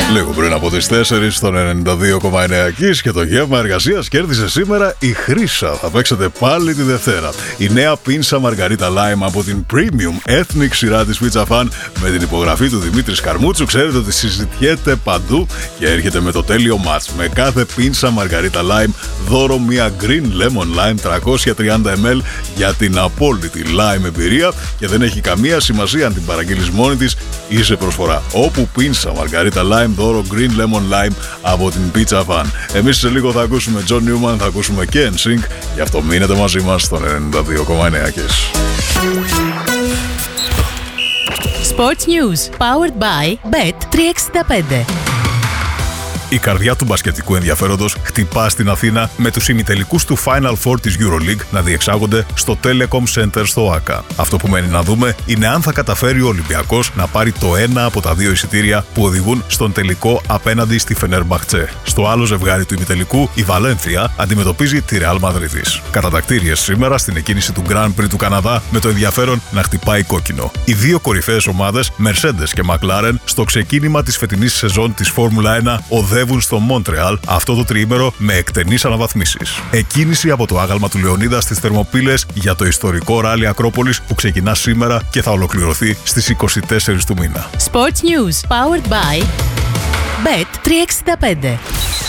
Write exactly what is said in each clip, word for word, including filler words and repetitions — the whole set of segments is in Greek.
Λίγο πριν από τις τέσσερις στον ενενήντα δύο κόμμα εννέα Kiss και το γεύμα εργασίας κέρδισε σήμερα η Χρύσα. Θα παίξετε πάλι τη Δευτέρα. Η νέα πίνσα Μαργαρίτα Lime από την Premium Ethnic σειρά της Pizza Fan με την υπογραφή του Δημήτρη Σκαρμούτσου. Ξέρετε ότι συζητιέται παντού και έρχεται με το τέλειο match. Με κάθε πίνσα Μαργαρίτα Lime δώρο μια Green Lemon Lime τριακόσια τριάντα μιλιλίτρα για την απόλυτη lime εμπειρία και δεν έχει καμία σημασία αν την παραγγείλεις μόνη της ή σε προσφορά. Όπου πίνσα Μαργαρίτα Lime δώρο Green Lemon Lime από την Pizza Fan. Εμείς σε λίγο θα ακούσουμε John Newman, θα ακούσουμε και εν συνκ. Γι' αυτό μείνετε μαζί μας στον ενενήντα δύο κόμμα εννέα Kiss. Sports News, powered by μπετ τριακόσια εξήντα πέντε. Η καρδιά του μπασκετικού ενδιαφέροντος χτυπά στην Αθήνα με τους ημιτελικούς του Final Four της EuroLeague να διεξάγονται στο Telecom Center στο ΆΚΑ. Αυτό που μένει να δούμε είναι αν θα καταφέρει ο Ολυμπιακός να πάρει το ένα από τα δύο εισιτήρια που οδηγούν στον τελικό απέναντι στη Φενέρμπαχτσε. Στο άλλο ζευγάρι του ημιτελικού, η Βαλένθια αντιμετωπίζει τη Ρεάλ Μαδρίτης. Κατατακτήριες σήμερα στην εκκίνηση του Grand Prix του Καναδά με το ενδιαφέρον να χτυπάει κόκκινο. Οι δύο κορυφαίες ομάδες, Mercedes και McLaren, στο ξεκίνημα της φετινής σεζόν της Φόρμουλα ένα οδεύουν στο Μόντρεαλ αυτό το τριήμερο με εκτενείς αναβαθμίσεις. Εκκίνηση από το άγαλμα του Λεωνίδα στις Θερμοπύλες για το ιστορικό ράλι Ακρόπολης που ξεκινά σήμερα και θα ολοκληρωθεί στις είκοσι τέσσερις του μήνα. Sports News, powered by μπετ τριακόσια εξήντα πέντε.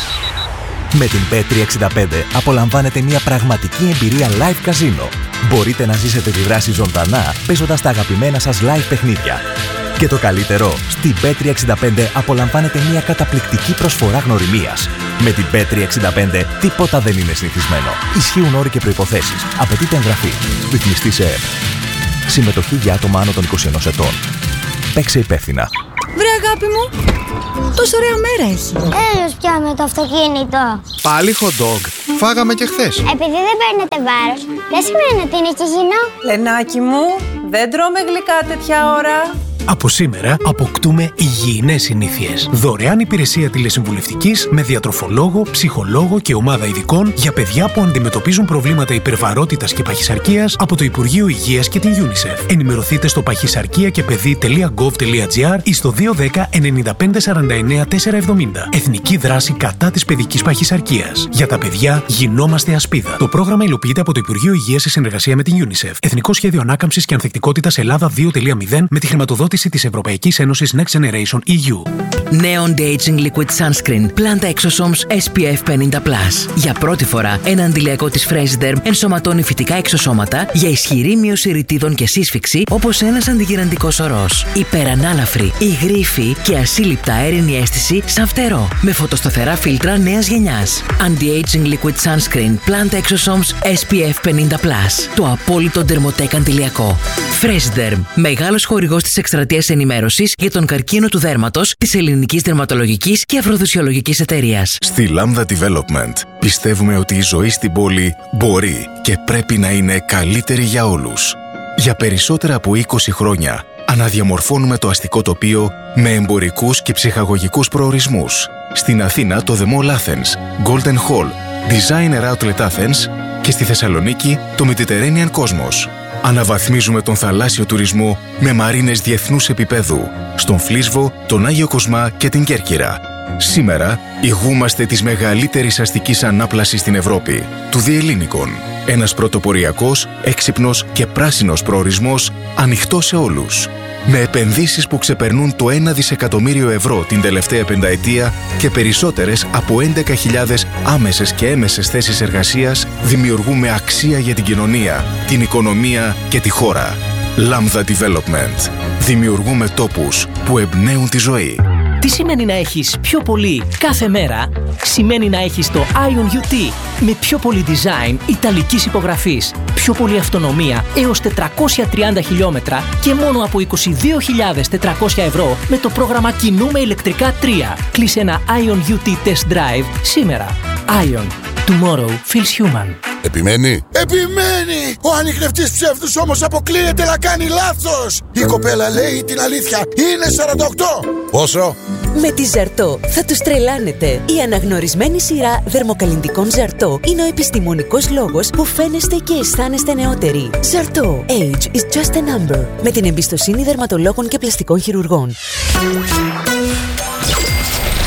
Με την μπετ τριακόσια εξήντα πέντε απολαμβάνετε μια πραγματική εμπειρία live καζίνο. Μπορείτε να ζήσετε τη δράση ζωντανά παίζοντας τα αγαπημένα σας live παιχνίδια. Και το καλύτερο, στην μπετ τριακόσια εξήντα πέντε απολαμβάνετε μια καταπληκτική προσφορά γνωριμίας. Με την μπετ τριακόσια εξήντα πέντε τίποτα δεν είναι συνηθισμένο. Ισχύουν όροι και προϋποθέσεις. Απαιτείται εγγραφή. Ρυθμιστή σε ΕΕΠ. Συμμετοχή για άτομα άνω των είκοσι ενός ετών. Παίξε υπεύθυνα. Βρε αγάπη μου, τόσο ωραία μέρα έχει. Έλος πια με το αυτοκίνητο. Πάλι hot dog. Φάγαμε και χθες. Επειδή δεν παίρνετε βάρος, δεν σημαίνει ότι είναι υγιεινό. Λενάκι μου, δεν τρώμε γλυκά τέτοια ώρα. Από σήμερα αποκτούμε υγιεινές συνήθειες. Δωρεάν υπηρεσία τηλεσυμβουλευτικής με διατροφολόγο, ψυχολόγο και ομάδα ειδικών για παιδιά που αντιμετωπίζουν προβλήματα υπερβαρότητας και παχυσαρκίας από το Υπουργείο Υγείας και την UNICEF. Ενημερωθείτε στο παχυσαρκία και παιδί τελεία γκοβ τελεία τζι άρ ή στο δύο ένα μηδέν εννιά πέντε σαράντα εννέα τετρακόσια εβδομήντα. Εθνική δράση κατά της παιδικής παχυσαρκίας. Για τα παιδιά γινόμαστε ασπίδα. Το πρόγραμμα υλοποιείται από το Υπουργείο Υγείας σε συνεργασία με την UNICEF. Εθνικό Σχέδιο Ανάκαμψης και Ανθεκτικότητας Ελλάδα δύο κόμμα μηδέν με τη χρηματοδότηση της Ευρωπαϊκής Ένωσης Next Generation ι γιου. Neon Aging Liquid Sunscreen Planta Exosomes ες πι εφ πενήντα πλας. Για πρώτη φορά, ένα αντιλιακό της Freshderm ενσωματώνει φυτικά εξωσώματα για ισχυρή μείωση ρητίδων και σύσφυξη όπως ένας αντιγυραντικός ορός. Υπερανάλαφρη, υγρήφη και ασύλληπτα αέρινη αίσθηση σαν φτερό. Με φωτοσταθερά φίλτρα νέας γενιάς. Anti-Aging Liquid Sunscreen Planta Exosomes ες πι εφ πενήντα πλας. Το απόλυτο ντερμοτέκ αντιλιακό. Freshderm, μεγάλος χορηγός της εκστρατείας ενημέρωσης για τον καρκίνο του δέρματος της Ελληνικής Δερματολογικής και Αφροδισιολογικής Εταιρείας. Στη Lambda Development πιστεύουμε ότι η ζωή στην πόλη μπορεί και πρέπει να είναι καλύτερη για όλους. Για περισσότερα από είκοσι χρόνια αναδιαμορφώνουμε το αστικό τοπίο με εμπορικούς και ψυχαγωγικούς προορισμούς. Στην Αθήνα το The Mall Athens, Golden Hall, Designer Outlet Athens και στη Θεσσαλονίκη το Mediterranean Cosmos. Αναβαθμίζουμε τον θαλάσσιο τουρισμό με μαρίνες διεθνούς επίπεδου, στον Φλίσβο, τον Άγιο Κοσμά και την Κέρκυρα. Σήμερα ηγούμαστε της μεγαλύτερης αστικής ανάπλασης στην Ευρώπη, του Διελλήνικων. Ένας πρωτοποριακός, έξυπνος και πράσινος προορισμός ανοιχτός σε όλους. Με επενδύσεις που ξεπερνούν το ένα δισεκατομμύριο ευρώ την τελευταία πενταετία και περισσότερες από έντεκα χιλιάδες άμεσες και έμεσες θέσεις εργασίας, δημιουργούμε αξία για την κοινωνία, την οικονομία και τη χώρα. Lambda Development. Δημιουργούμε τόπους που εμπνέουν τη ζωή. Τι σημαίνει να έχεις πιο πολύ κάθε μέρα? Σημαίνει να έχεις το Ion γιου τι με πιο πολύ design ιταλικής υπογραφής, πιο πολύ αυτονομία έως τετρακόσια τριάντα χιλιόμετρα και μόνο από είκοσι δύο χιλιάδες τετρακόσια ευρώ με το πρόγραμμα Κινούμε ηλεκτρικά τρία. Κλείσε ένα Ion γιου τι Test Drive σήμερα. Ion. Tomorrow feels human. Επιμένει. Επιμένει! Ο ανιχνευτής ψεύδους όμως αποκλείεται να κάνει λάθος. Η κοπέλα λέει την αλήθεια. Είναι σαράντα οκτώ. Πόσο? Με τη Ζαρτό θα τους τρελάνετε. Η αναγνωρισμένη σειρά δερμοκαλλυντικών Ζαρτό είναι ο επιστημονικός λόγος που φαίνεστε και αισθάνεστε νεότεροι. Ζαρτό. Age is just a number. Με την εμπιστοσύνη δερματολόγων και πλαστικών χειρουργών.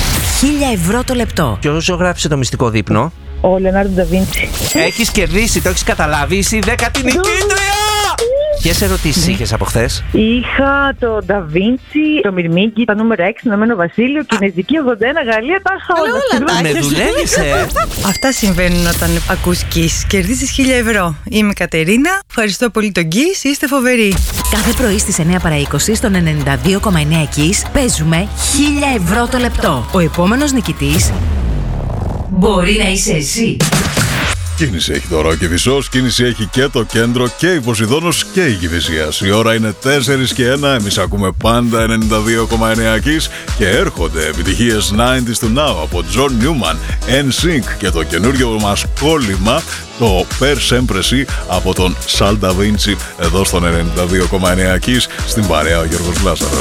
χίλια ευρώ το λεπτό. Ποιος ζωγράφησε το μυστικό δείπνο? Ο Λεωνάρντο Νταβίντσι. Έχεις κερδίσει, το έχεις καταλάβει, είσαι η δέκατη νικήτρια! Ποιες ερωτήσεις είχες από χθες? Είχα το Νταβίντσι, το Μυρμήγκι, τα νούμερα έξι, Ηνωμένο Βασίλειο, Κινέζικη ογδόντα ένα, Γαλλία, τα είχα όλα. Με δουλεύεις, ε! Αυτά συμβαίνουν όταν ακούς Kiss. Κερδίσεις χίλια ευρώ. Είμαι η Κατερίνα. Ευχαριστώ πολύ τον Kiss. Είστε φοβεροί. Κάθε πρωί στις εννιά παρά είκοσι στον ενενήντα δύο κόμμα εννέα Kiss παίζουμε χίλια ευρώ το λεπτό. Ο επόμενος νικητής μπορεί να είσαι εσύ. Κίνηση έχει τώρα ο Κηφισός, κίνηση έχει και το κέντρο και η Ποσειδώνος και η Κηφισίας. Η ώρα είναι τέσσερα και ένα, εμείς ακούμε πάντα ενενήντα δύο κόμμα εννέα Kiss και έρχονται επιτυχίες ενενήντα to Now από John Newman, εν συνκ και το καινούριο μας κόλλημα, το Per Sempre Si από τον Sal Da Vinci, εδώ στον ενενήντα δύο κόμμα εννέα Kiss, στην παρέα ο Γιώργος Λάσαρος.